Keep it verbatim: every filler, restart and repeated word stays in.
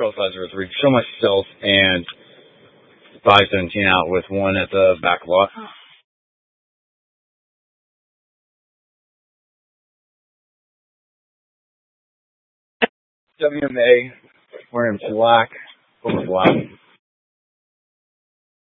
Trail Sizers. We show my stealth and five seventeen out with one at the back lot. W M A, wearing black, over black.